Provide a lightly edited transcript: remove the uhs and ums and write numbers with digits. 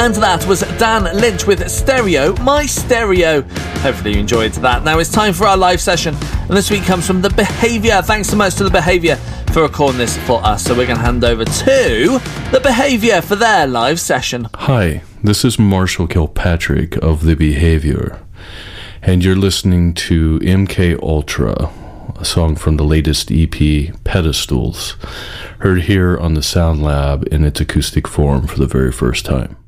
And that was Dan Lynch with Stereo, My Stereo. Hopefully you enjoyed that. Now it's time for our live session, and this week comes from The Behaviour. Thanks so much to The Behaviour for recording this for us. So we're going to hand over to The Behaviour for their live session. Hi, this is Marshall Kilpatrick of The Behaviour, and you're listening to MK Ultra, a song from the latest EP, Pedestals, heard here on the Sound Lab in its acoustic form for the very first time.